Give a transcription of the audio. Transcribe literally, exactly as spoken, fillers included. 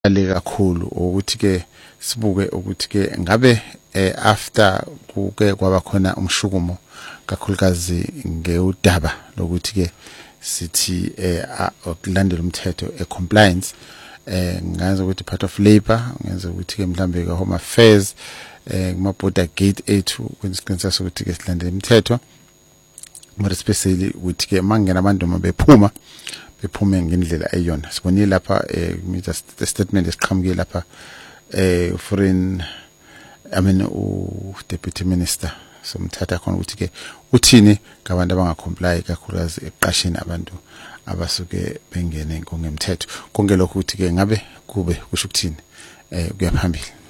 ale kakhulu ukuthi ke sibuke ukuthi ke ngabe after kuke kwaba khona umshukumo kakhulukazi ngeudaba lokuthi ke sithi ukulandela umthetho e-compliance ngaze ukuthi part of labor ngenze ukuthi ke mhlambe ka home affairs kuma border gate ethu kwenisiqiniseka sokuthi ke silandele imithetho more especially ukuthi ke mangena abantu mabephuma bephume ngendlela eyona sibonile lapha imitha statement esiqhamukile lapha eh foreign I mean u deputy minister somthatha khona ukuthi ke uthini ngabantu abangacomply kakhulukazi eqashini abantu abasuke bengene ngemthetho konke lokho ukuthi ke ngabe kube kusho ukuthini eh kuyaphambili.